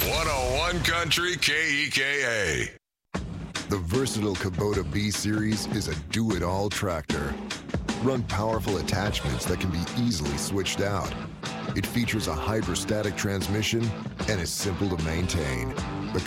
101 Country KEKA. The versatile Kubota B-Series is a do-it-all tractor. Run powerful attachments that can be easily switched out. It features a hydrostatic transmission and is simple to maintain. The